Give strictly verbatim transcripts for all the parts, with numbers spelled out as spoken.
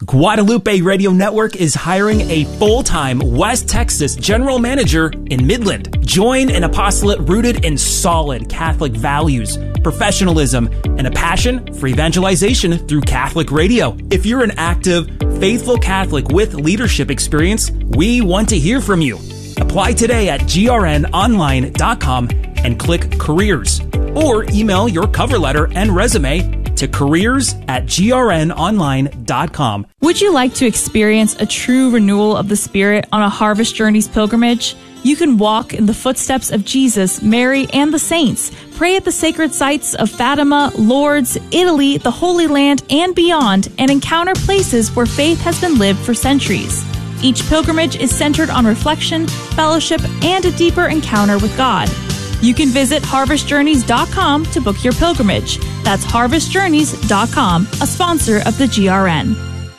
Guadalupe Radio Network is hiring a full-time West Texas general manager in Midland. Join an apostolate rooted in solid Catholic values, professionalism, and a passion for evangelization through Catholic radio. If you're an active, faithful Catholic with leadership experience, we want to hear from you. Apply today at G R N online dot com and click Careers, or email your cover letter and resume to careers at G R N online dot com. Would you like to experience a true renewal of the Spirit on a Harvest Journeys pilgrimage? You can walk in the footsteps of Jesus, Mary, and the saints. Pray at the sacred sites of Fatima, Lourdes, Italy, the Holy Land, and beyond, and encounter places where faith has been lived for centuries. Each pilgrimage is centered on reflection, fellowship, and a deeper encounter with God. You can visit harvest journeys dot com to book your pilgrimage. That's harvest journeys dot com, a sponsor of the G R N.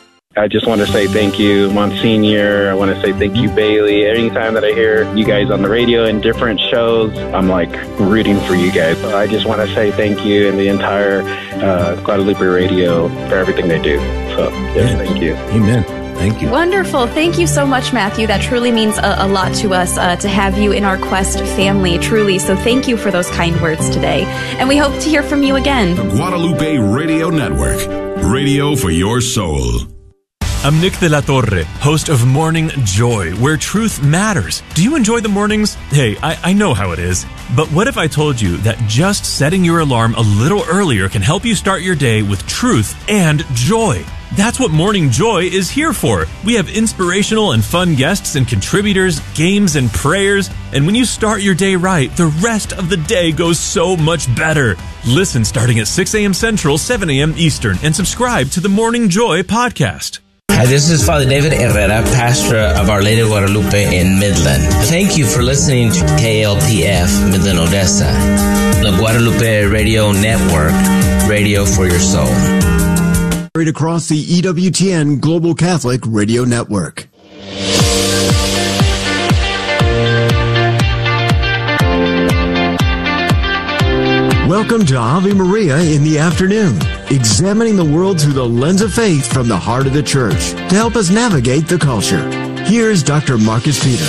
I just want to say thank you, Monsignor. I want to say thank you, Bailey. Anytime that I hear you guys on the radio in different shows, I'm like rooting for you guys. So I just want to say thank you and the entire uh, Guadalupe Radio for everything they do. So, yes, thank you. Amen. Thank you. Wonderful. Thank you so much, Matthew. That truly means a, a lot to us uh, to have you in our Quest family, truly. So thank you for those kind words today. And we hope to hear from you again. The Guadalupe Radio Network. Radio for your soul. I'm Nick de la Torre, host of Morning Joy, where truth matters. Do you enjoy the mornings? Hey, I, I know how it is. But what if I told you that just setting your alarm a little earlier can help you start your day with truth and joy? That's what Morning Joy is here for. We have inspirational and fun guests and contributors, games and prayers, and when you start your day right, the rest of the day goes so much better. Listen starting at six a.m. Central, seven a.m. Eastern, and subscribe to the Morning Joy podcast. Hi, this is Father David Herrera, pastor of Our Lady of Guadalupe in Midland. Thank you for listening to K L P F Midland, Odessa, the Guadalupe Radio Network, radio for your soul. Right across the E W T N Global Catholic Radio Network. Welcome to Ave Maria in the afternoon, examining the world through the lens of faith from the heart of the Church to help us navigate the culture. Here's Doctor Marcus Peter.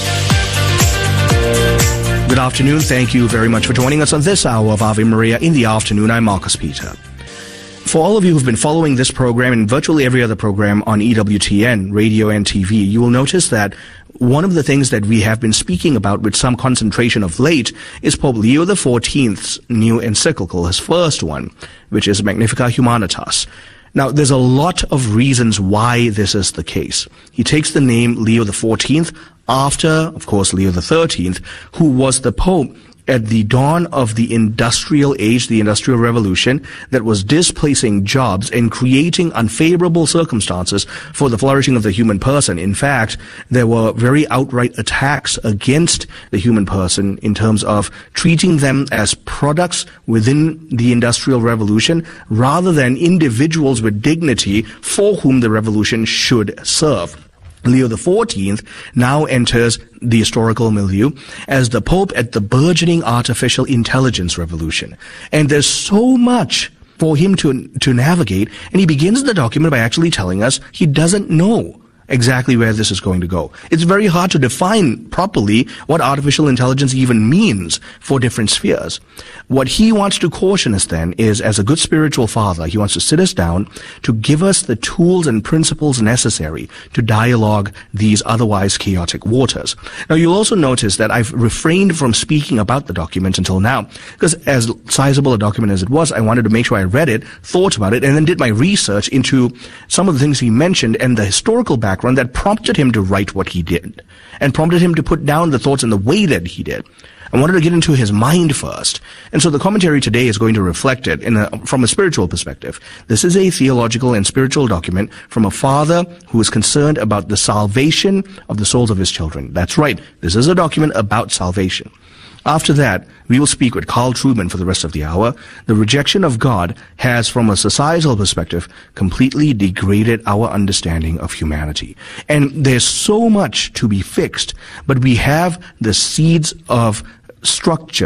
Good afternoon. Thank you very much for joining us on this hour of Ave Maria in the afternoon. I'm Marcus Peter. For all of you who've been following this program and virtually every other program on E W T N, radio and T V, you will notice that one of the things that we have been speaking about with some concentration of late is Pope Leo the fourteenth's new encyclical, his first one, which is Magnificat Humanitas. Now, there's a lot of reasons why this is the case. He takes the name Leo the fourteenth after, of course, Leo the thirteenth, who was the Pope at the dawn of the industrial age, the industrial revolution, that was displacing jobs and creating unfavorable circumstances for the flourishing of the human person. In fact, there were very outright attacks against the human person in terms of treating them as products within the industrial revolution rather than individuals with dignity for whom the revolution should serve. Leo the fourteenth now enters the historical milieu as the Pope at the burgeoning artificial intelligence revolution. And there's so much for him to, to navigate, and he begins the document by actually telling us he doesn't know exactly where this is going to go. It's very hard to define properly what artificial intelligence even means for different spheres. What he wants to caution us then is, as a good spiritual father, he wants to sit us down to give us the tools and principles necessary to dialogue these otherwise chaotic waters. Now, you'll also notice that I've refrained from speaking about the document until now, because as sizable a document as it was, I wanted to make sure I read it, thought about it, and then did my research into some of the things he mentioned and the historical background that prompted him to write what he did and prompted him to put down the thoughts in the way that he did. I wanted to get into his mind first. And so the commentary today is going to reflect it in a, from a spiritual perspective. This is a theological and spiritual document from a father who is concerned about the salvation of the souls of his children. That's right. This is a document about salvation. After that, we will speak with Carl Trueman for the rest of the hour. The rejection of God has, from a societal perspective, completely degraded our understanding of humanity. And there's so much to be fixed, but we have the seeds of structure,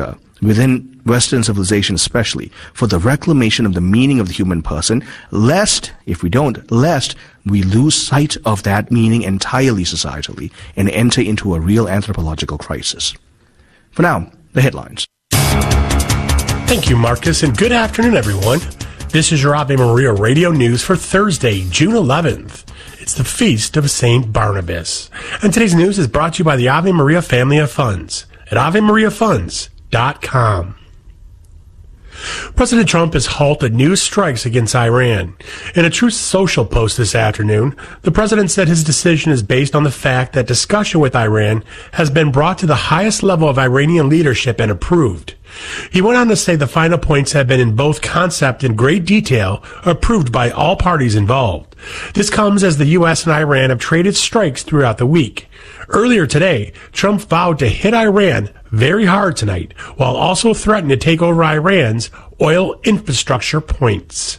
within Western civilization especially, for the reclamation of the meaning of the human person, lest, if we don't, lest we lose sight of that meaning entirely societally and enter into a real anthropological crisis. For now, the headlines. Thank you, Marcus, and good afternoon, everyone. This is your Ave Maria Radio News for Thursday, June eleventh. It's the feast of Saint Barnabas. And today's news is brought to you by the Ave Maria Family of Funds at ave maria funds dot com. President Trump has halted new strikes against Iran. In a Truth Social post this afternoon, the president said his decision is based on the fact that discussion with Iran has been brought to the highest level of Iranian leadership and approved. He went on to say the final points have been in both concept and great detail approved by all parties involved. This comes as the U S and Iran have traded strikes throughout the week. Earlier today, Trump vowed to hit Iran very hard tonight, while also threatening to take over Iran's oil infrastructure points.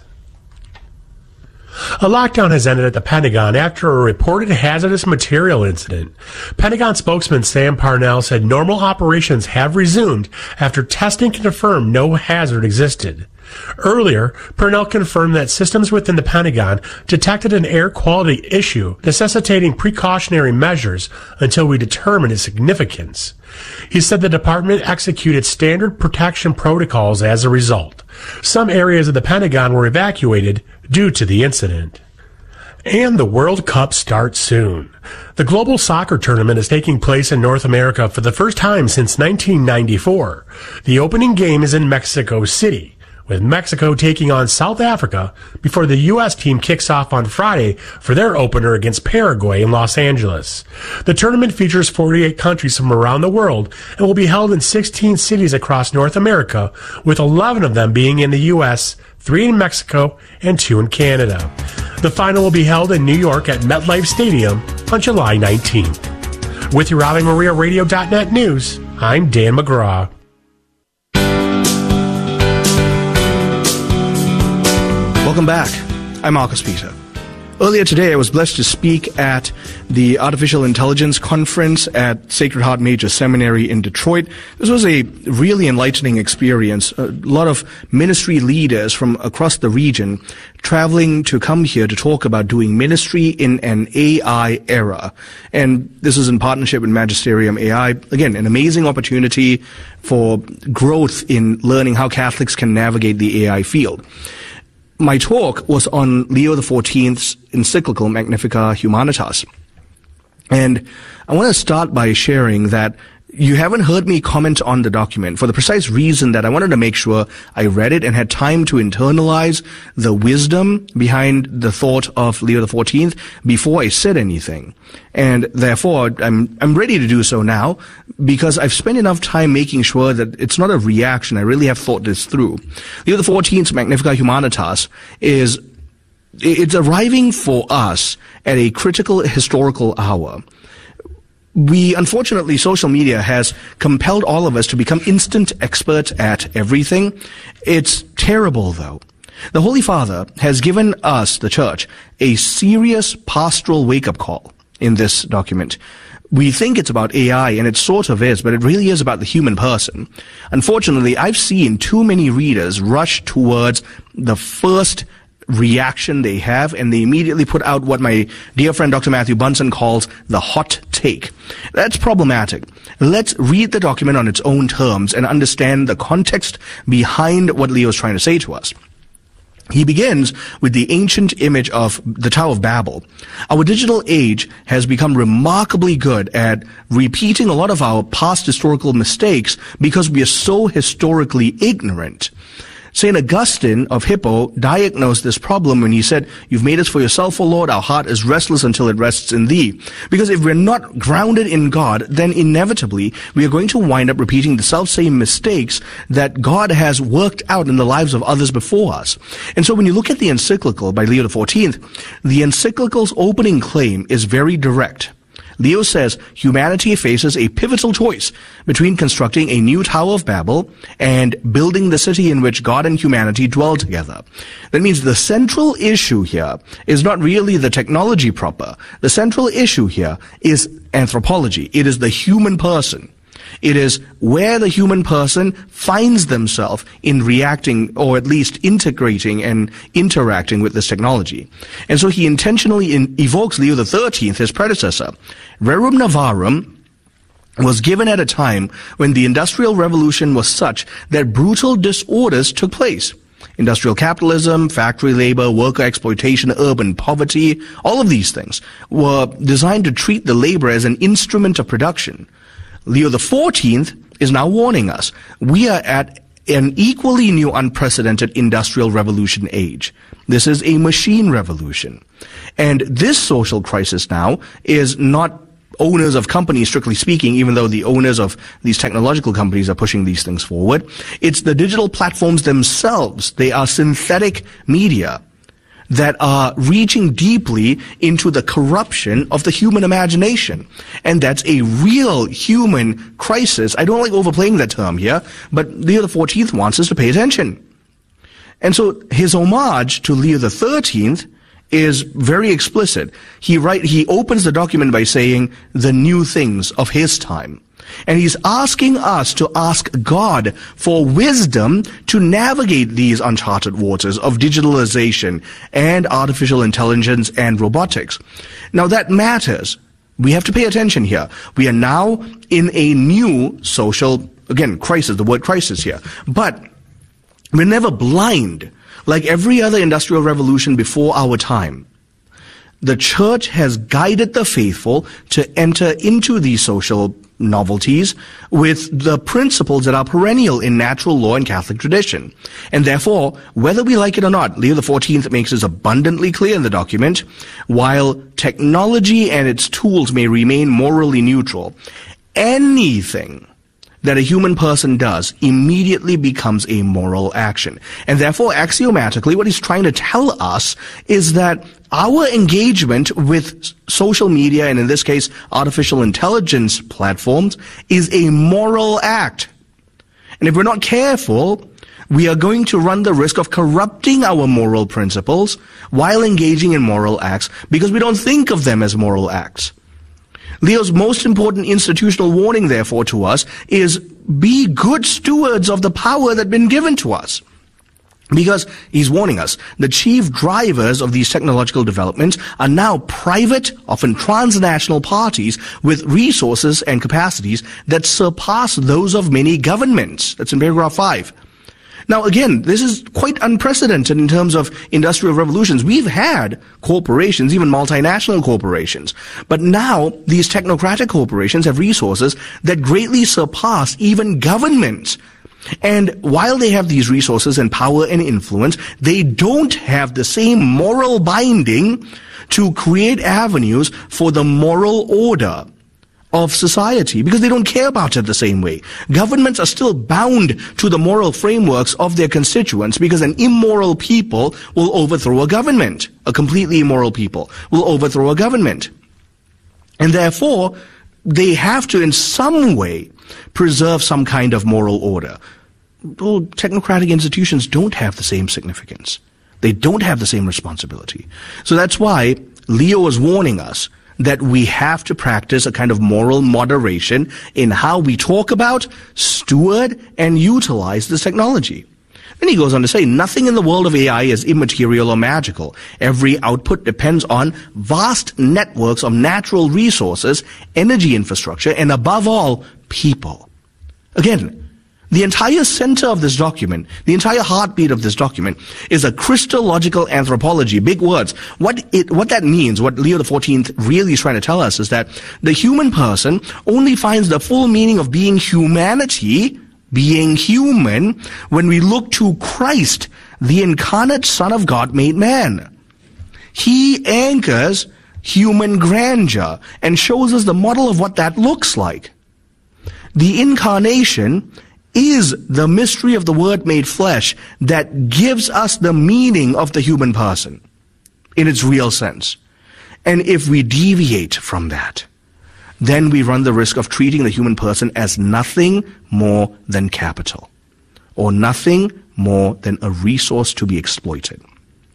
A lockdown has ended at the Pentagon after a reported hazardous material incident. Pentagon spokesman Sam Parnell said normal operations have resumed after testing confirmed no hazard existed. Earlier, Parnell confirmed that systems within the Pentagon detected an air quality issue necessitating precautionary measures until we determine its significance. He said the department executed standard protection protocols as a result. Some areas of the Pentagon were evacuated due to the incident. And the World Cup starts soon. The global soccer tournament is taking place in North America for the first time since nineteen ninety-four. The opening game is in Mexico City, with Mexico taking on South Africa before the U S team kicks off on Friday for their opener against Paraguay in Los Angeles. The tournament features forty-eight countries from around the world and will be held in sixteen cities across North America, with eleven of them being in the U S, three in Mexico, and two in Canada. The final will be held in New York at MetLife Stadium on July nineteenth. With your Ave Maria Radio dot net news, I'm Dan McGraw. Welcome back. I'm Marcus Peter. Earlier today, I was blessed to speak at the Artificial Intelligence Conference at Sacred Heart Major Seminary in Detroit. This was a really enlightening experience. A lot of ministry leaders from across the region traveling to come here to talk about doing ministry in an A I era. And this is in partnership with Magisterium A I. Again, an amazing opportunity for growth in learning how Catholics can navigate the A I field. My talk was on Leo the fourteenth's encyclical Magnificat Humanitas. And I want to start by sharing that you haven't heard me comment on the document for the precise reason that I wanted to make sure I read it and had time to internalize the wisdom behind the thought of Leo the fourteenth before I said anything. And therefore, I'm, I'm ready to do so now because I've spent enough time making sure that it's not a reaction. I really have thought this through. Leo the fourteenth's Magnificat Humanitas is, it's arriving for us at a critical historical hour. We, unfortunately, social media has compelled all of us to become instant experts at everything. It's terrible, though. The Holy Father has given us, the Church, a serious pastoral wake-up call in this document. We think it's about A I, and it sort of is, but it really is about the human person. Unfortunately, I've seen too many readers rush towards the first reaction they have, and they immediately put out what my dear friend Doctor Matthew Bunson calls the hot take. That's problematic. Let's read the document on its own terms and understand the context behind what Leo is trying to say to us. He begins with the ancient image of the Tower of Babel. Our digital age has become remarkably good at repeating a lot of our past historical mistakes because we are so historically ignorant. Saint Augustine of Hippo diagnosed this problem when he said, "You've made us for yourself, O Lord. Our heart is restless until it rests in thee." Because if we're not grounded in God, then inevitably we are going to wind up repeating the self-same mistakes that God has worked out in the lives of others before us. And so when you look at the encyclical by Leo the fourteenth, the encyclical's opening claim is very direct. Leo says humanity faces a pivotal choice between constructing a new Tower of Babel and building the city in which God and humanity dwell together. That means the central issue here is not really the technology proper. The central issue here is anthropology. It is the human person. It is where the human person finds themselves in reacting or at least integrating and interacting with this technology. And so he intentionally in, evokes Leo the thirteenth, his predecessor. Rerum Novarum was given at a time when the Industrial Revolution was such that brutal disorders took place. Industrial capitalism, factory labor, worker exploitation, urban poverty, all of these things were designed to treat the labor as an instrument of production. Leo the fourteenth is now warning us. We are at an equally new, unprecedented industrial revolution age. This is a machine revolution. And this social crisis now is not owners of companies, strictly speaking, even though the owners of these technological companies are pushing these things forward. It's the digital platforms themselves. They are synthetic media that are reaching deeply into the corruption of the human imagination. And that's a real human crisis. I don't like overplaying that term here, but Leo the fourteenth wants us to pay attention. And so his homage to Leo the thirteenth is very explicit. He write, he opens the document by saying the new things of his time. And he's asking us to ask God for wisdom to navigate these uncharted waters of digitalization and artificial intelligence and robotics. Now that matters. We have to pay attention here. We are now in a new social, again, crisis, the word crisis here. But we're never blind. Like every other industrial revolution before our time, the church has guided the faithful to enter into these social novelties with the principles that are perennial in natural law and Catholic tradition. And therefore, whether we like it or not, Leo the fourteenth makes this abundantly clear in the document, while technology and its tools may remain morally neutral, anything that a human person does immediately becomes a moral action. And therefore, axiomatically, what he's trying to tell us is that our engagement with social media, and in this case, artificial intelligence platforms, is a moral act. And if we're not careful, we are going to run the risk of corrupting our moral principles while engaging in moral acts because we don't think of them as moral acts. Leo's most important institutional warning, therefore, to us is be good stewards of the power that's been given to us. Because he's warning us, the chief drivers of these technological developments are now private, often transnational parties with resources and capacities that surpass those of many governments. That's in paragraph five. Now, again, this is quite unprecedented in terms of industrial revolutions. We've had corporations, even multinational corporations. But now, these technocratic corporations have resources that greatly surpass even governments. And while they have these resources and power and influence, they don't have the same moral binding to create avenues for the moral order of society, because they don't care about it the same way. Governments are still bound to the moral frameworks of their constituents because an immoral people will overthrow a government. A completely immoral people will overthrow a government. And therefore, they have to in some way preserve some kind of moral order. Well, technocratic institutions don't have the same significance. They don't have the same responsibility. So that's why Leo is warning us that we have to practice a kind of moral moderation in how we talk about, steward, and utilize this technology. Then he goes on to say, nothing in the world of A I is immaterial or magical. Every output depends on vast networks of natural resources, energy infrastructure, and above all, people. Again, the entire center of this document, the entire heartbeat of this document, is a Christological anthropology. Big words. What it, what that means, what Leo the fourteenth really is trying to tell us, is that the human person only finds the full meaning of being humanity, being human, when we look to Christ, the incarnate Son of God made man. He anchors human grandeur and shows us the model of what that looks like. The incarnation is the mystery of the Word made flesh that gives us the meaning of the human person in its real sense. And if we deviate from that, then we run the risk of treating the human person as nothing more than capital, or nothing more than a resource to be exploited.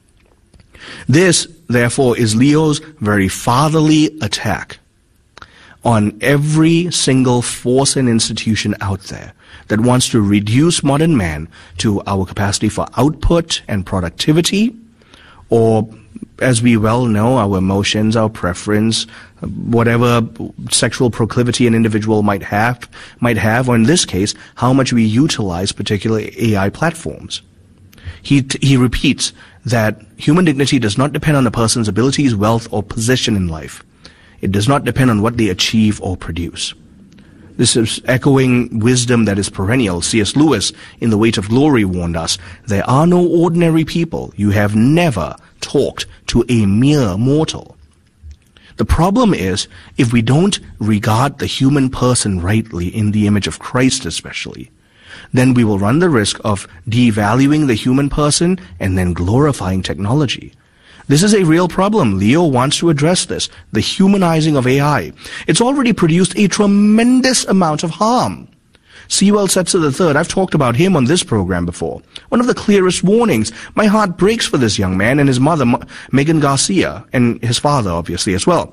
This, therefore, is Leo's very fatherly attack on every single force and institution out there that wants to reduce modern man to our capacity for output and productivity, or, as we well know, our emotions, our preference, whatever sexual proclivity an individual might have, might have, or in this case, how much we utilize particular A I platforms. He, he repeats that human dignity does not depend on a person's abilities, wealth, or position in life. It does not depend on what they achieve or produce. This is echoing wisdom that is perennial. C S Lewis, in The Weight of Glory, warned us, there are no ordinary people. You have never talked to a mere mortal. The problem is, if we don't regard the human person rightly, in the image of Christ especially, then we will run the risk of devaluing the human person and then glorifying technology. This is a real problem. Leo wants to address this, the humanizing of A I. It's already produced a tremendous amount of harm. Sewell Setzer the third, I've talked about him on this program before. One of the clearest warnings. My heart breaks for this young man and his mother, Megan Garcia, and his father, obviously, as well.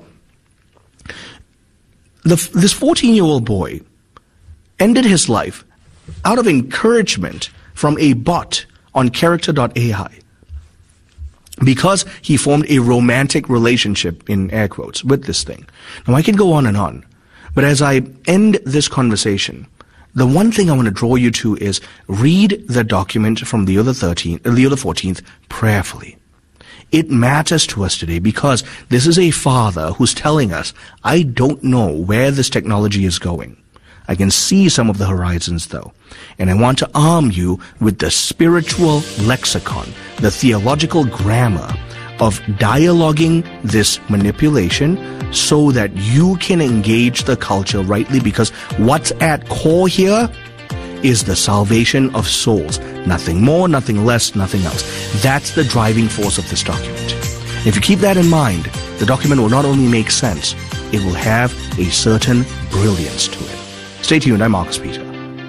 The, this fourteen-year-old boy ended his life out of encouragement from a bot on character dot A I. Because he formed a romantic relationship, in air quotes, with this thing. Now, I can go on and on, but as I end this conversation, the one thing I want to draw you to is read the document from Leo the thirteenth, Leo the fourteenth prayerfully. It matters to us today because this is a father who's telling us, I don't know where this technology is going. I can see some of the horizons, though, and I want to arm you with the spiritual lexicon, the theological grammar of dialoguing this manipulation so that you can engage the culture rightly, because what's at core here is the salvation of souls. Nothing more, nothing less, nothing else. That's the driving force of this document. If you keep that in mind, the document will not only make sense, it will have a certain brilliance to it. Stay tuned, I'm Marcus Peter.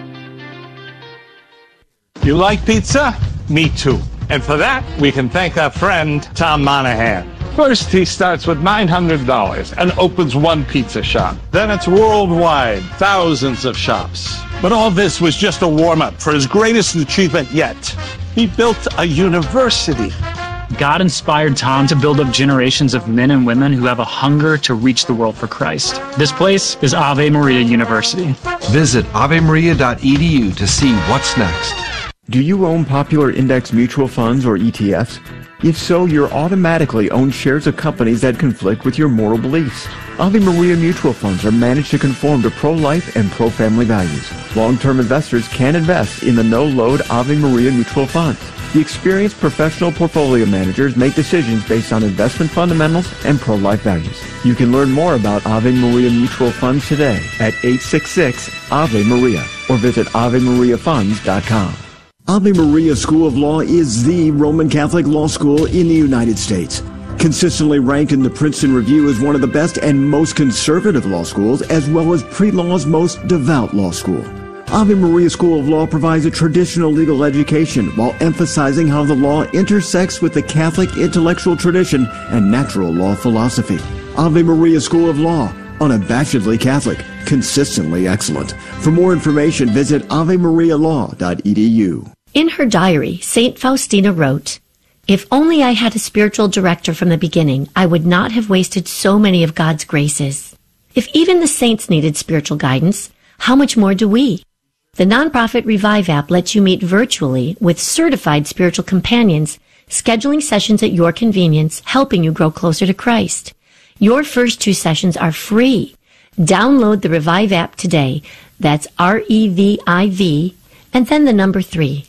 You like pizza? Me too. And for that, we can thank our friend, Tom Monahan. First, he starts with nine hundred dollars and opens one pizza shop. Then it's worldwide, thousands of shops. But all this was just a warm-up for his greatest achievement yet. He built a university. God inspired Tom to build up generations of men and women who have a hunger to reach the world for Christ. This place is Ave Maria University. Visit ave maria dot e d u to see what's next. Do you own popular index mutual funds or E T Fs? If so, you're automatically own shares of companies that conflict with your moral beliefs. Ave Maria mutual funds are managed to conform to pro-life and pro-family values. Long-term investors can invest in the no-load Ave Maria mutual funds. The experienced professional portfolio managers make decisions based on investment fundamentals and pro-life values. You can learn more about Ave Maria mutual funds today at eight six six Ave Maria or visit ave maria funds dot com. Ave Maria School of Law is the Roman Catholic law school in the United States. Consistently ranked in the Princeton Review as one of the best and most conservative law schools, as well as pre-law's most devout law school. Ave Maria School of Law provides a traditional legal education while emphasizing how the law intersects with the Catholic intellectual tradition and natural law philosophy. Ave Maria School of Law, unabashedly Catholic, consistently excellent. For more information, visit ave maria law dot e d u. In her diary, Saint Faustina wrote, "If only I had a spiritual director from the beginning, I would not have wasted so many of God's graces. If even the saints needed spiritual guidance, how much more do we?" The nonprofit Revive app lets you meet virtually with certified spiritual companions, scheduling sessions at your convenience, helping you grow closer to Christ. Your first two sessions are free. Download the Revive app today. That's R E V I V, and then the number three.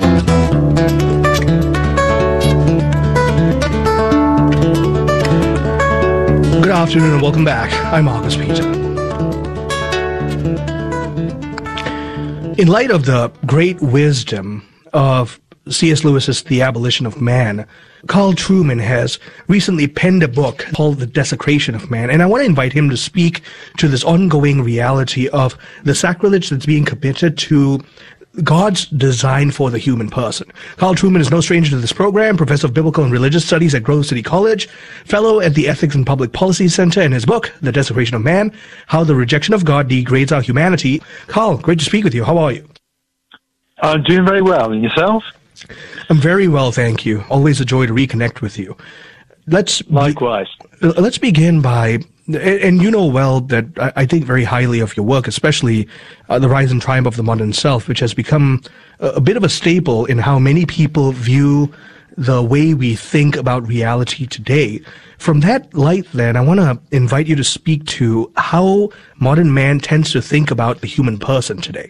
Good afternoon and welcome back. I'm Marcus Peter. In light of the great wisdom of C S Lewis's The Abolition of Man, Carl Trueman has recently penned a book called The Desecration of Man, and I want to invite him to speak to this ongoing reality of the sacrilege that's being committed to God's design for the human person. Carl Trueman is no stranger to this program, professor of biblical and religious studies at Grove City College, fellow at the Ethics and Public Policy Center, in his book, The Desecration of Man, How the Rejection of God Degrades Our Humanity. Carl, great to speak with you. How are you? I'm doing very well. And yourself? I'm very well, thank you. Always a joy to reconnect with you. Let's Likewise. Be- let's begin by, and you know well that I think very highly of your work, especially uh, The Rise and Triumph of the Modern Self, which has become a, a bit of a staple in how many people view the way we think about reality today. From that light, then, I want to invite you to speak to how modern man tends to think about the human person today.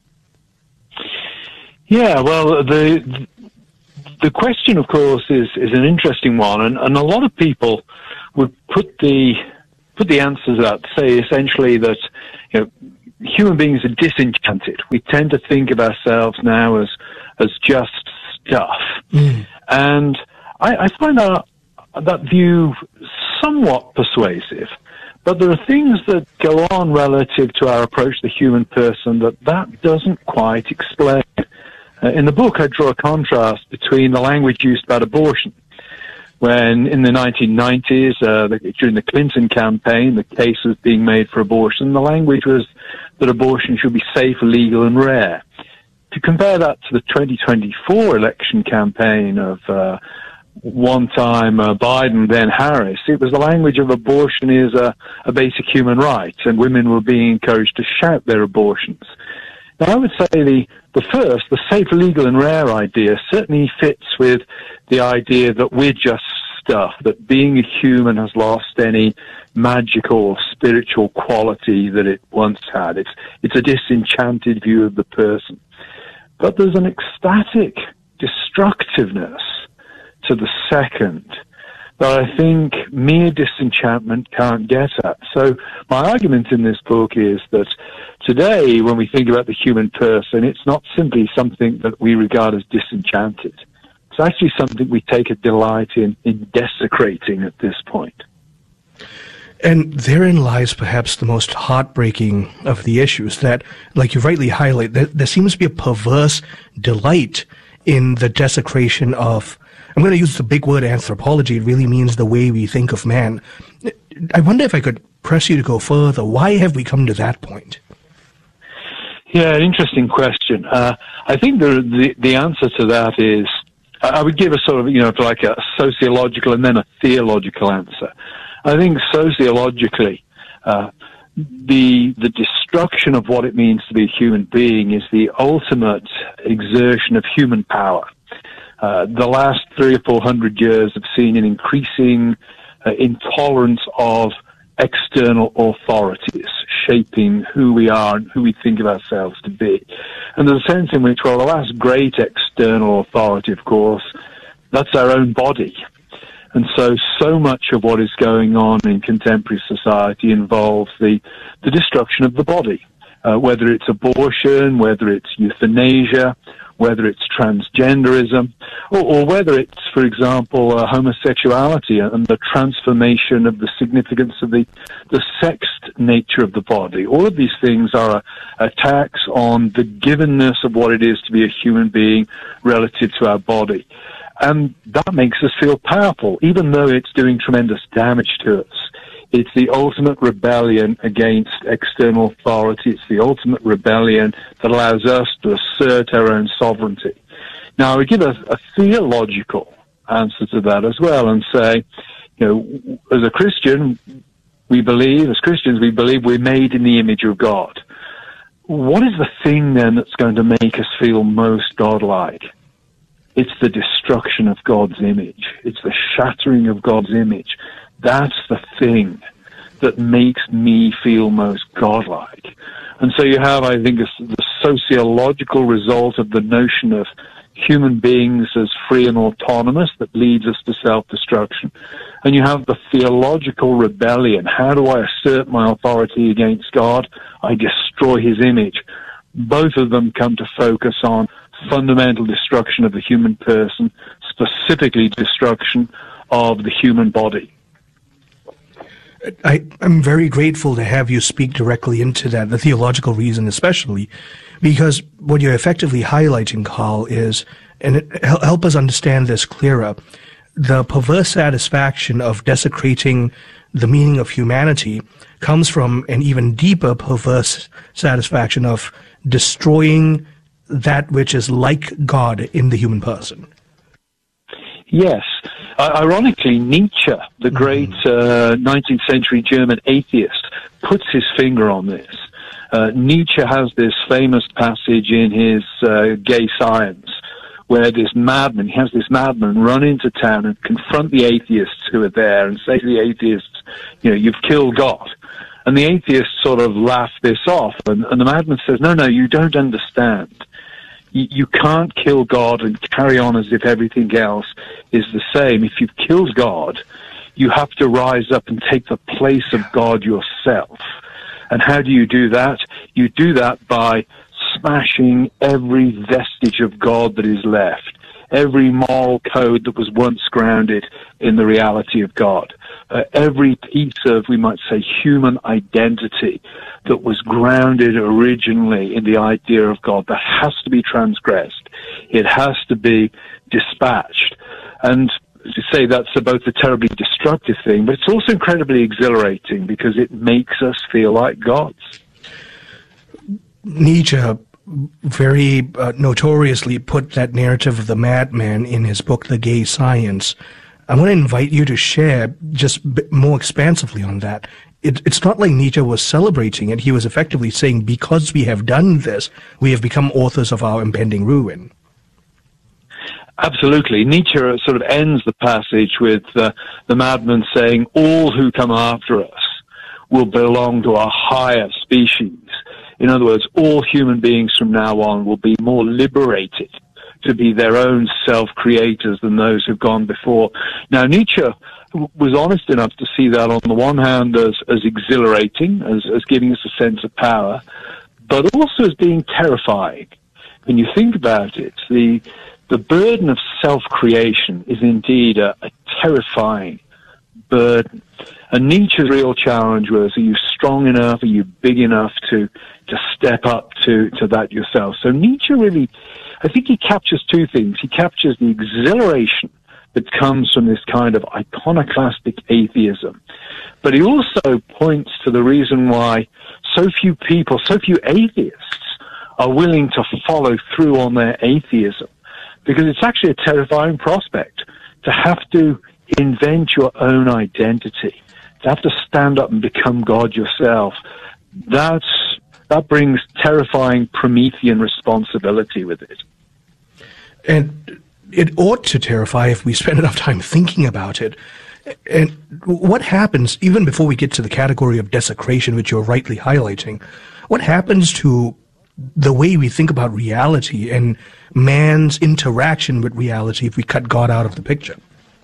Yeah, well, the the question, of course, is, is an interesting one, and, and a lot of people would put the put the answers out to say essentially that, you know, human beings are disenchanted. We tend to think of ourselves now as as just stuff, mm. and I, I find that that view somewhat persuasive. But there are things that go on relative to our approach to the human person that that doesn't quite explain. Uh, in the book, I draw a contrast between the language used about abortion, when in the nineteen nineties, uh, the, during the Clinton campaign, the case was being made for abortion, the language was that abortion should be safe, legal, and rare. To compare that to the twenty twenty-four election campaign of uh, one time uh, Biden, then Harris, it was the language of abortion is a, a basic human right, and women were being encouraged to shout their abortions. Now, I would say the, the first, the safe, legal, and rare idea certainly fits with the idea that we're just stuff, that being a human has lost any magical or spiritual quality that it once had. It's, it's a disenchanted view of the person. But there's an ecstatic destructiveness to the second that I think mere disenchantment can't get at. So my argument in this book is that today, when we think about the human person, it's not simply something that we regard as disenchanted. It's actually something we take a delight in, in desecrating at this point. And therein lies perhaps the most heartbreaking of the issues, that, like you rightly highlight, that there seems to be a perverse delight in the desecration of, I'm going to use the big word anthropology. It really means the way we think of man. I wonder if I could press you to go further. Why have we come to that point? Yeah, interesting question. Uh, I think the, the the answer to that is, I would give a sort of, you know, like a sociological and then a theological answer. I think sociologically, uh, the the destruction of what it means to be a human being is the ultimate exertion of human power. Uh, the last three or four hundred years have seen an increasing uh, intolerance of external authorities shaping who we are and who we think of ourselves to be. And there's a sense in which, well, the last great external authority, of course, that's our own body. And so, so much of what is going on in contemporary society involves the, the destruction of the body, uh, whether it's abortion, whether it's euthanasia, whether it's transgenderism, or, or whether it's, for example, uh, homosexuality and the transformation of the significance of the, the sexed nature of the body. All of these things are uh, attacks on the givenness of what it is to be a human being relative to our body. And that makes us feel powerful, even though it's doing tremendous damage to us. It's the ultimate rebellion against external authority. It's the ultimate rebellion that allows us to assert our own sovereignty. Now, I would give a, a theological answer to that as well and say, you know, as a Christian, we believe, as Christians, we believe we're made in the image of God. What is the thing then that's going to make us feel most godlike? It's the destruction of God's image. It's the shattering of God's image. That's the thing that makes me feel most godlike. And so you have, I think, a, the sociological result of the notion of human beings as free and autonomous that leads us to self-destruction. And you have the theological rebellion. How do I assert my authority against God? I destroy his image. Both of them come to focus on fundamental destruction of the human person, specifically destruction of the human body. I, I'm very grateful to have you speak directly into that, the theological reason especially, because what you're effectively highlighting, Carl, is, and it, help us understand this clearer, the perverse satisfaction of desecrating the meaning of humanity comes from an even deeper perverse satisfaction of destroying that which is like God in the human person. Yes. Uh, ironically, Nietzsche, the great uh, nineteenth century German atheist, puts his finger on this. Uh, Nietzsche has this famous passage in his uh, Gay Science, where this madman, he has this madman run into town and confront the atheists who are there and say to the atheists, you know, you've killed God. And the atheists sort of laugh this off, and, and the madman says, no, no, you don't understand. You, you can't kill God and carry on as if everything else is the same. If you've killed God, you have to rise up and take the place of God yourself. And how do you do that? You do that by smashing every vestige of God that is left, every moral code that was once grounded in the reality of God, uh, every piece of, we might say, human identity that was grounded originally in the idea of God, that has to be transgressed. It has to be dispatched. And to say that's both a terribly destructive thing, but it's also incredibly exhilarating because it makes us feel like gods. Nietzsche very uh, notoriously put that narrative of the madman in his book, The Gay Science. I want to invite you to share just b- more expansively on that. It, it's not like Nietzsche was celebrating it. He was effectively saying, because we have done this, we have become authors of our impending ruin. Absolutely. Nietzsche sort of ends the passage with uh, the madman saying, all who come after us will belong to a higher species. In other words, all human beings from now on will be more liberated to be their own self-creators than those who've gone before. Now, Nietzsche was honest enough to see that on the one hand as, as exhilarating, as, as giving us a sense of power, but also as being terrifying. When you think about it, the the burden of self-creation is indeed a, a terrifying burden. And Nietzsche's real challenge was, are you strong enough, are you big enough to, to step up to, to that yourself? So Nietzsche really, I think he captures two things. He captures the exhilaration that comes from this kind of iconoclastic atheism. But he also points to the reason why so few people, so few atheists are willing to follow through on their atheism. Because it's actually a terrifying prospect to have to invent your own identity, to have to stand up and become God yourself. That's, that brings terrifying Promethean responsibility with it. And it ought to terrify if we spend enough time thinking about it. And what happens, even before we get to the category of desecration, which you're rightly highlighting, what happens to the way we think about reality and man's interaction with reality if we cut God out of the picture?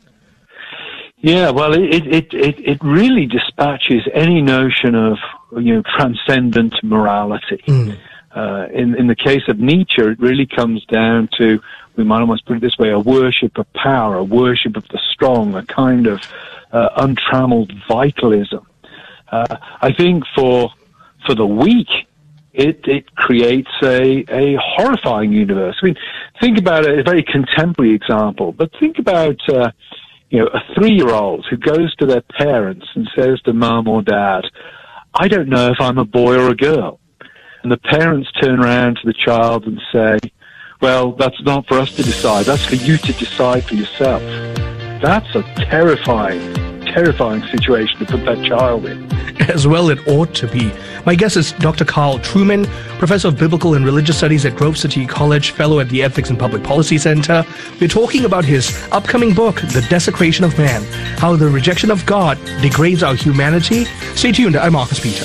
Yeah, well, it it it, it really dispatches any notion of, you know, transcendent morality. Mm. Uh, in in the case of Nietzsche, it really comes down to, we might almost put it this way, a worship of power, a worship of the strong, a kind of uh, untrammeled vitalism. Uh, I think for for the weak, It, it creates a, a horrifying universe. I mean, think about a, a very contemporary example, but think about, uh, you know, a three-year-old who goes to their parents and says to mom or dad, I don't know if I'm a boy or a girl. And the parents turn around to the child and say, well, that's not for us to decide. That's for you to decide for yourself. That's a terrifying, terrifying situation to put that child in. As well it ought to be. My guest is Doctor Carl Trueman, Professor of Biblical and Religious Studies at Grove City College, Fellow at the Ethics and Public Policy Center. We're talking about his upcoming book, The Desecration of Man, How the Rejection of God Degrades Our Humanity. Stay tuned. I'm Marcus Peter.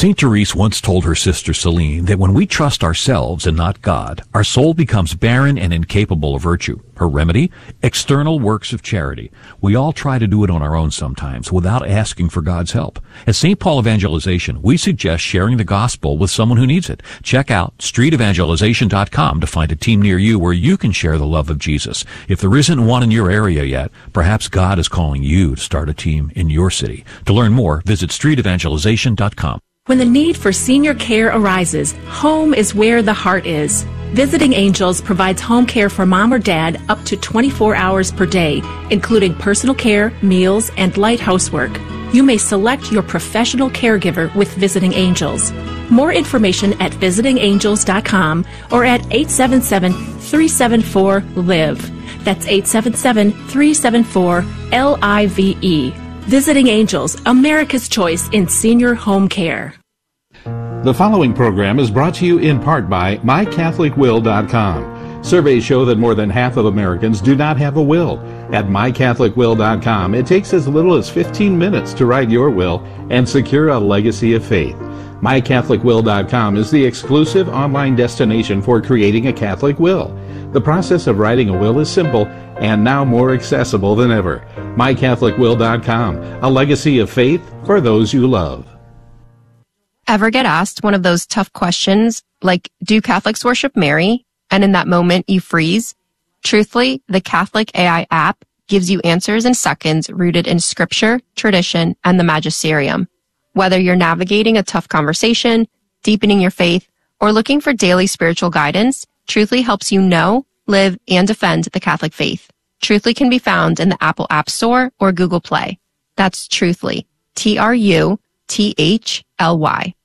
Saint Therese once told her sister Celine that when we trust ourselves and not God, our soul becomes barren and incapable of virtue. Her remedy? External works of charity. We all try to do it on our own sometimes without asking for God's help. At Saint Paul Evangelization, we suggest sharing the gospel with someone who needs it. Check out street evangelization dot com to find a team near you where you can share the love of Jesus. If there isn't one in your area yet, perhaps God is calling you to start a team in your city. To learn more, visit street evangelization dot com. When the need for senior care arises, home is where the heart is. Visiting Angels provides home care for mom or dad up to twenty-four hours per day, including personal care, meals, and light housework. You may select your professional caregiver with Visiting Angels. More information at visiting angels dot com or at eight seven seven, three seven four, L I V E. That's eight seven seven, three seven four, L I V E. Visiting Angels, America's choice in senior home care. The following program is brought to you in part by my catholic will dot com. Surveys show that more than half of Americans do not have a will. At my catholic will dot com, it takes as little as fifteen minutes to write your will and secure a legacy of faith. my catholic will dot com is the exclusive online destination for creating a Catholic will. The process of writing a will is simple and now more accessible than ever. my catholic will dot com, a legacy of faith for those you love. Ever get asked one of those tough questions like, do Catholics worship Mary? And in that moment you freeze? Truthfully, the Catholic A I app gives you answers in seconds rooted in scripture, tradition, and the magisterium. Whether you're navigating a tough conversation, deepening your faith, or looking for daily spiritual guidance, Truthfully helps you know, live, and defend the Catholic faith. Truthfully can be found in the Apple App Store or Google Play. That's Truthfully. T R U T H L Y.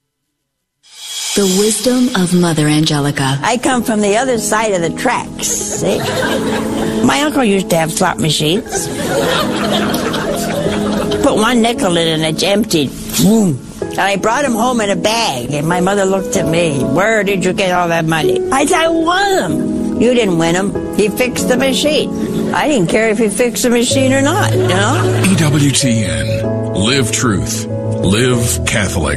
The wisdom of Mother Angelica. I come from the other side of the tracks, see? My uncle used to have slot machines. Put one nickel in and it's emptied. Boom. And I brought him home in a bag, and my mother looked at me. Where did you get all that money? I said, I won them. You didn't win them. He fixed the machine. I didn't care if he fixed the machine or not, you know? E W T N. Live truth. Live Catholic.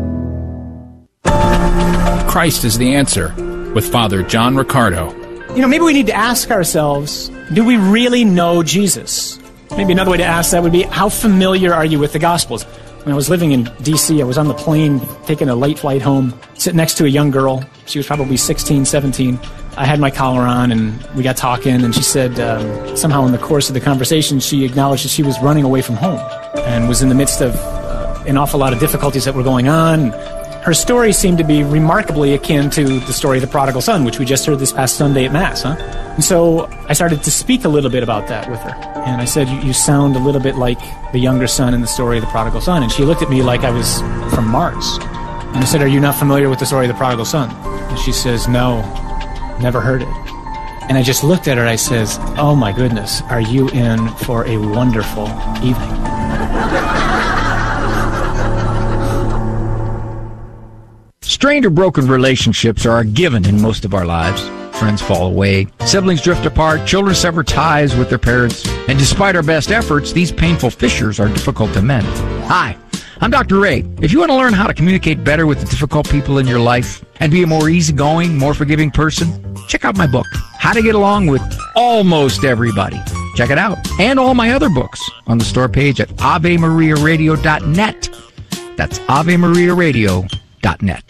Christ is the answer, with Father John Riccardo. You know, maybe we need to ask ourselves, do we really know Jesus? Maybe another way to ask that would be, how familiar are you with the Gospels? When I was living in D C, I was on the plane taking a late flight home, sitting next to a young girl. She was probably sixteen, seventeen. I had my collar on, and we got talking, and she said um, somehow in the course of the conversation, she acknowledged that she was running away from home and was in the midst of uh, an awful lot of difficulties that were going on. Her story seemed to be remarkably akin to the story of the prodigal son, which we just heard this past Sunday at Mass, huh? And so I started to speak a little bit about that with her. And I said, you, you sound a little bit like the younger son in the story of the prodigal son. And she looked at me like I was from Mars. And I said, are you not familiar with the story of the prodigal son? And she says, no, never heard it. And I just looked at her, I says, oh my goodness, are you in for a wonderful evening? Strained or broken relationships are a given in most of our lives. Friends fall away, siblings drift apart, children sever ties with their parents, and despite our best efforts, these painful fissures are difficult to mend. Hi, I'm Doctor Ray. If you want to learn how to communicate better with the difficult people in your life and be a more easygoing, more forgiving person, check out my book, How to Get Along with Almost Everybody. Check it out, and all my other books on the store page at ave maria radio dot net. That's ave maria radio dot net.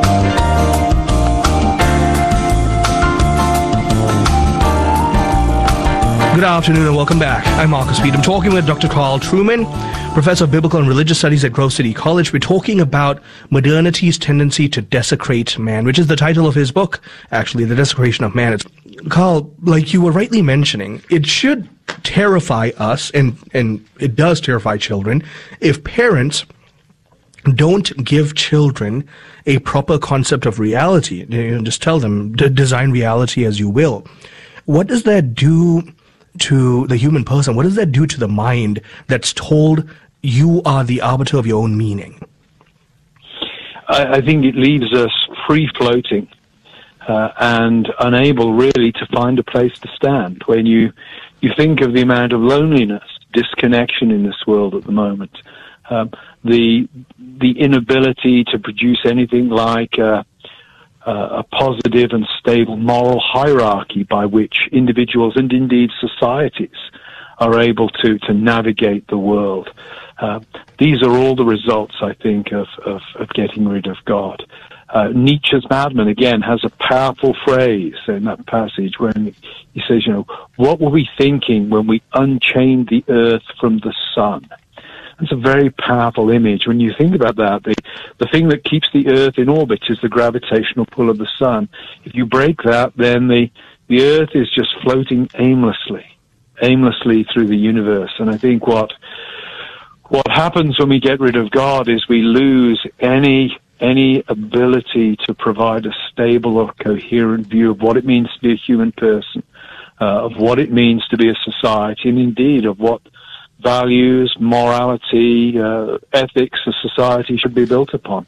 Good afternoon and welcome back. I'm Marcus Pete. I'm talking with Doctor Carl Trueman, Professor of Biblical and Religious Studies at Grove City College. We're talking about modernity's tendency to desecrate man, which is the title of his book, actually, The Desecration of Man. It's, Carl, like you were rightly mentioning, it should terrify us, and, and it does terrify children, if parents don't give children a proper concept of reality. You know, just tell them, d- design reality as you will. What does that do to the human person? What does that do to the mind that's told you are the arbiter of your own meaning? I, I think it leaves us free-floating uh, and unable really to find a place to stand. When you, you think of the amount of loneliness, disconnection in this world at the moment, Um, the the inability to produce anything like uh, uh, a positive and stable moral hierarchy by which individuals and indeed societies are able to, to navigate the world. Uh, these are all the results, I think, of, of, of getting rid of God. Uh, Nietzsche's Madman, again, has a powerful phrase in that passage when he says, you know, what were we thinking when we unchained the earth from the sun? It's a very powerful image. When you think about that, the, the thing that keeps the earth in orbit is the gravitational pull of the sun. If you break that, then the, the earth is just floating aimlessly, aimlessly through the universe. And I think what, what happens when we get rid of God is we lose any any ability to provide a stable or coherent view of what it means to be a human person, uh, of what it means to be a society, and indeed of what values, morality, uh, ethics a society should be built upon.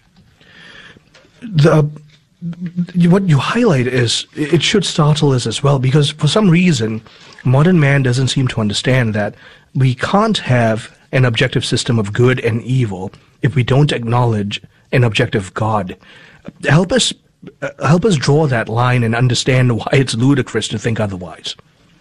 The, what you highlight is, it should startle us as well, because for some reason, modern man doesn't seem to understand that we can't have an objective system of good and evil if we don't acknowledge an objective God. Help us, uh, help us draw that line and understand why it's ludicrous to think otherwise.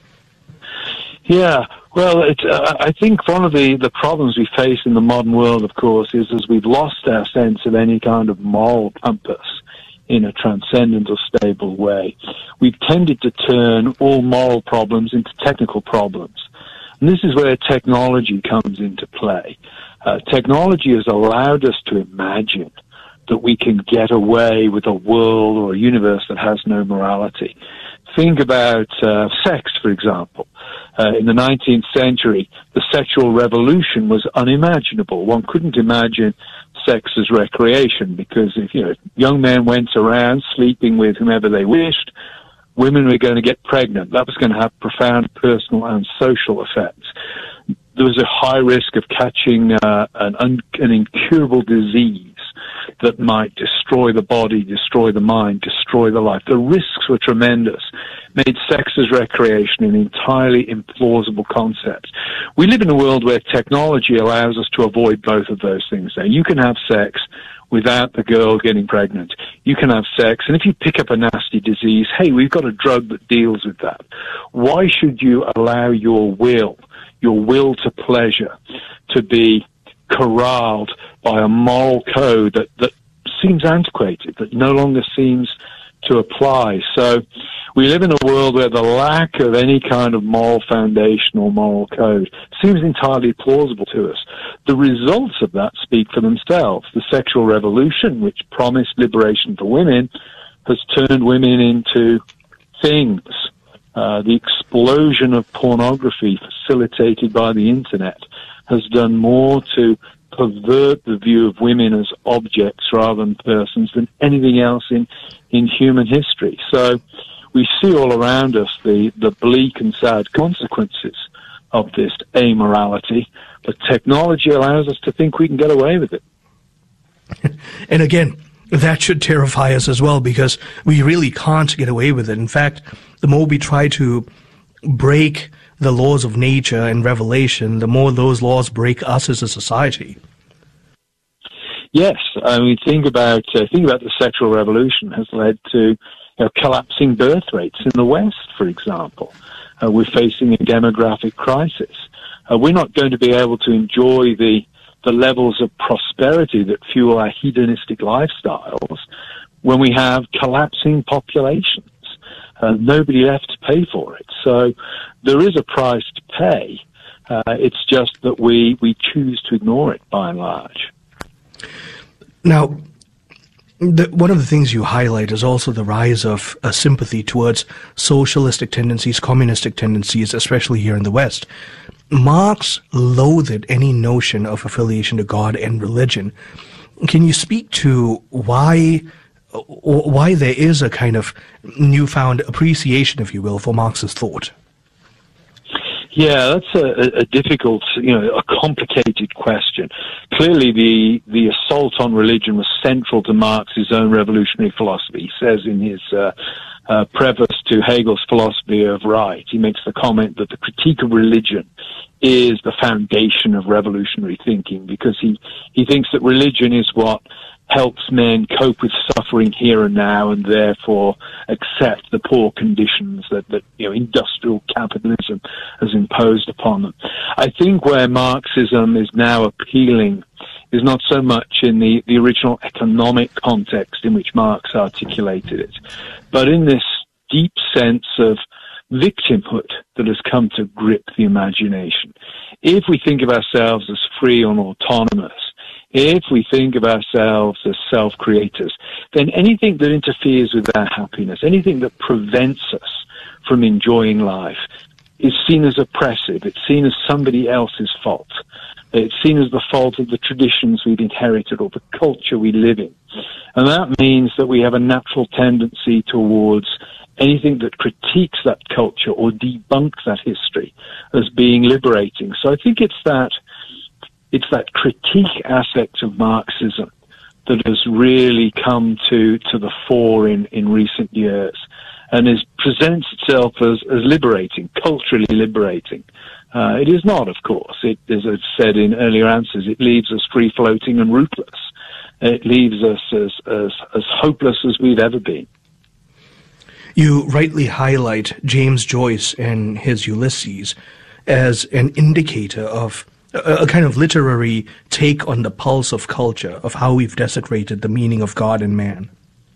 Yeah, well, it's, uh, I think one of the, the problems we face in the modern world, of course, is as we've lost our sense of any kind of moral compass in a transcendent or stable way. We've tended to turn all moral problems into technical problems. And this is where technology comes into play. Uh, technology has allowed us to imagine that we can get away with a world or a universe that has no morality. Think about uh, sex, for example. Uh, in the nineteenth century, the sexual revolution was unimaginable. One couldn't imagine sex as recreation because if, you know, young men went around sleeping with whomever they wished, women were going to get pregnant. That was going to have profound personal and social effects. There was a high risk of catching uh, an, un- an incurable disease that might destroy the body, destroy the mind, destroy the life. The risks were tremendous, made sex as recreation an entirely implausible concept. We live in a world where technology allows us to avoid both of those things. Now, you can have sex without the girl getting pregnant. You can have sex, and if you pick up a nasty disease, hey, we've got a drug that deals with that. Why should you allow your will, your will to pleasure, to be corralled by a moral code that, that seems antiquated, that no longer seems to apply? So we live in a world where the lack of any kind of moral foundation or moral code seems entirely plausible to us. The results of that speak for themselves. The sexual revolution, which promised liberation for women, has turned women into things. Uh, the explosion of pornography facilitated by the internet has done more to pervert the view of women as objects rather than persons than anything else in, in human history. So we see all around us the, the bleak and sad consequences of this amorality, but technology allows us to think we can get away with it. And again, that should terrify us as well, because we really can't get away with it. In fact, the more we try to break the laws of nature and revelation, the more those laws break us as a society. Yes, I mean, think about uh, think about the sexual revolution has led to, you know, collapsing birth rates in the West, for example. Uh, we're facing a demographic crisis. Uh, we're not going to be able to enjoy the the levels of prosperity that fuel our hedonistic lifestyles when we have collapsing populations. Uh, nobody left to pay for it. So there is a price to pay. Uh, it's just that we, we choose to ignore it by and large. Now, the, one of the things you highlight is also the rise of a sympathy towards socialistic tendencies, communistic tendencies, especially here in the West. Marx loathed any notion of affiliation to God and religion. Can you speak to why why there is a kind of newfound appreciation, if you will, for Marx's thought? Yeah, that's a, a difficult, you know, a complicated question. Clearly, the the assault on religion was central to Marx's own revolutionary philosophy. He says in his uh, uh, preface to Hegel's philosophy of right. He makes the comment that the critique of religion is the foundation of revolutionary thinking, because he, he thinks that religion is what helps men cope with suffering here and now, and therefore accept the poor conditions that, that you know industrial capitalism has imposed upon them. I think where Marxism is now appealing is not so much in the, the original economic context in which Marx articulated it, but in this deep sense of victimhood that has come to grip the imagination. If we think of ourselves as free and autonomous, if we think of ourselves as self-creators, then anything that interferes with our happiness, anything that prevents us from enjoying life, is seen as oppressive. It's seen as somebody else's fault. It's seen as the fault of the traditions we've inherited or the culture we live in. And that means that we have a natural tendency towards anything that critiques that culture or debunks that history as being liberating. So I think it's that It's that critique aspect of Marxism that has really come to, to the fore in, in recent years, and is presents itself as, as liberating, culturally liberating. Uh, it is not, of course. It, as I've said in earlier answers, it leaves us free-floating and rootless. It leaves us as, as, as hopeless as we've ever been. You rightly highlight James Joyce and his Ulysses as an indicator of a kind of literary take on the pulse of culture, of how we've desecrated the meaning of God and man.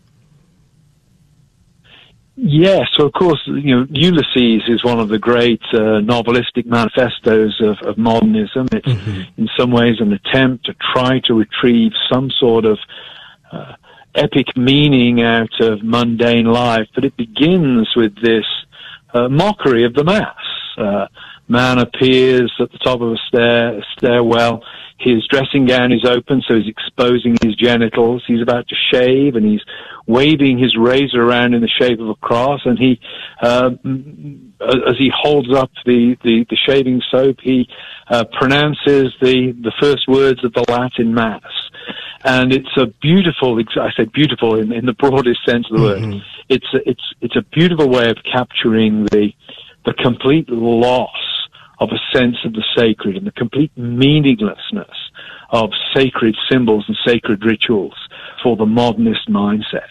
Yes, so of course, you know, Ulysses is one of the great uh, novelistic manifestos of, of modernism. It's mm-hmm. in some ways an attempt to try to retrieve some sort of uh, epic meaning out of mundane life, but it begins with this uh, mockery of the mass. Uh, Man appears at the top of a stair, a stairwell. His dressing gown is open, so he's exposing his genitals. He's about to shave, and he's waving his razor around in the shape of a cross. And he, uh, as he holds up the, the, the shaving soap, he uh, pronounces the, the first words of the Latin Mass. And it's a beautiful, I say beautiful in, in the broadest sense of the word. Mm-hmm. It's a, it's it's a beautiful way of capturing the the complete loss of a sense of the sacred and the complete meaninglessness of sacred symbols and sacred rituals for the modernist mindset.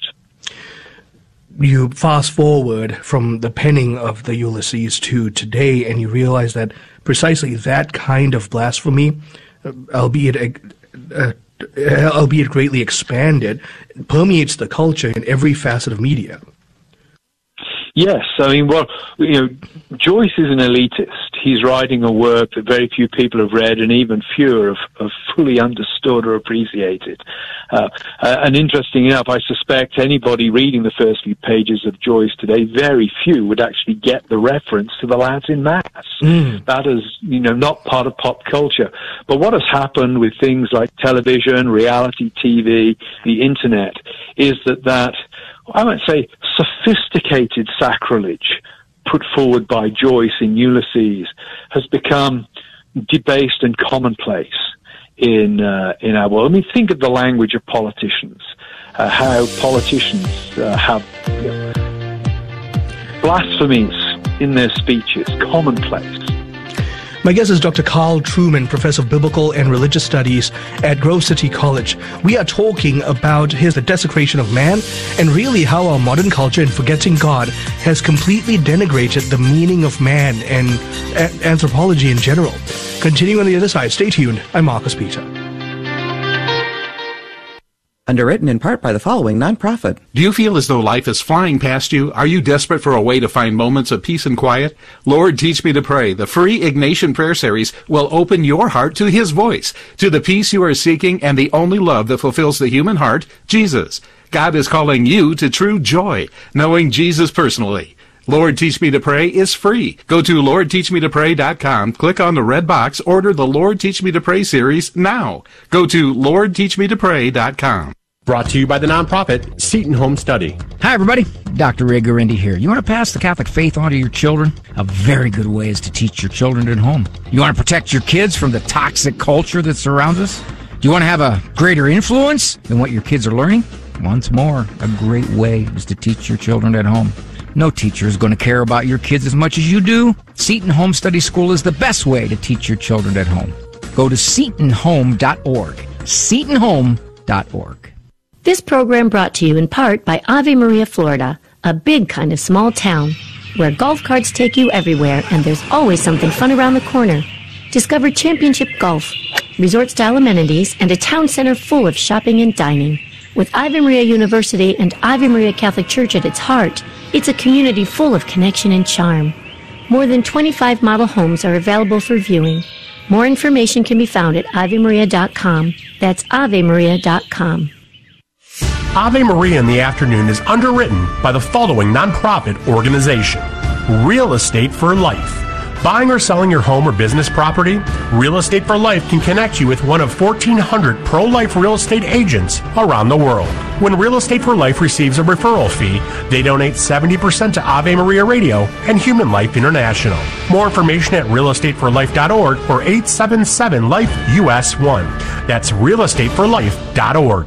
You fast forward from the penning of the Ulysses to today, and you realize that precisely that kind of blasphemy, albeit uh, uh, albeit greatly expanded, permeates the culture in every facet of media. Yes, I mean, well, you know, Joyce is an elitist. He's writing a work that very few people have read, and even fewer have, have fully understood or appreciated. Uh, uh, and interesting enough, I suspect anybody reading the first few pages of Joyce today, very few would actually get the reference to the Latin Mass. Mm. That is, you know, not part of pop culture. But what has happened with things like television, reality T V, the internet, is that that I might say sophisticated sacrilege put forward by Joyce in Ulysses has become debased and commonplace in uh, in our world. I mean, think of the language of politicians, uh, how politicians uh, have you know, blasphemies in their speeches, commonplace. My guest is Doctor Carl Trueman, Professor of Biblical and Religious Studies at Grove City College. We are talking about his The Desecration of Man, and really how our modern culture in forgetting God has completely denigrated the meaning of man and a- anthropology in general. Continuing on the other side, stay tuned. I'm Marcus Peter. Underwritten in part by the following nonprofit. Do you feel as though life is flying past you? Are you desperate for a way to find moments of peace and quiet? Lord, Teach Me to Pray, the free Ignatian Prayer Series, will open your heart to His voice, to the peace you are seeking and the only love that fulfills the human heart, Jesus. God is calling you to true joy, knowing Jesus personally. Lord, Teach Me to Pray is free. Go to lord teach me to pray dot com, click on the red box, order the Lord Teach Me to Pray series now. Go to lord teach me to pray dot com. Brought to you by the nonprofit Seton Home Study. Hi, everybody. Doctor Ray Guarendi here. You want to pass the Catholic faith on to your children? A very good way is to teach your children at home. You want to protect your kids from the toxic culture that surrounds us? Do you want to have a greater influence than what your kids are learning? Once more, a great way is to teach your children at home. No teacher is going to care about your kids as much as you do. Seton Home Study School is the best way to teach your children at home. Go to seton home dot org. seton home dot org. This program brought to you in part by Ave Maria, Florida, a big kind of small town where golf carts take you everywhere and there's always something fun around the corner. Discover championship golf, resort-style amenities, and a town center full of shopping and dining. With Ave Maria University and Ave Maria Catholic Church at its heart, it's a community full of connection and charm. More than twenty-five model homes are available for viewing. More information can be found at ave maria dot com. That's ave maria dot com. Ave Maria in the Afternoon is underwritten by the following nonprofit organization: Real Estate for Life. Buying or selling your home or business property? Real Estate for Life can connect you with one of fourteen hundred pro-life real estate agents around the world. When Real Estate for Life receives a referral fee, they donate seventy percent to Ave Maria Radio and Human Life International. More information at real estate for life dot org or eight seven seven life U S one. That's real estate for life dot org.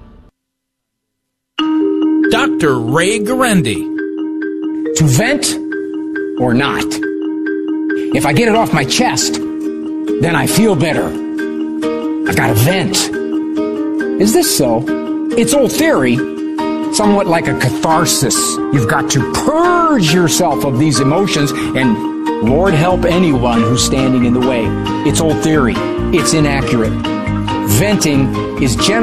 Doctor Ray Guarendi. To vent or not? If I get it off my chest, then I feel better. I've got to vent. Is this so? It's old theory, somewhat like a catharsis. You've got to purge yourself of these emotions, and Lord help anyone who's standing in the way. It's old theory. It's inaccurate. Venting is generally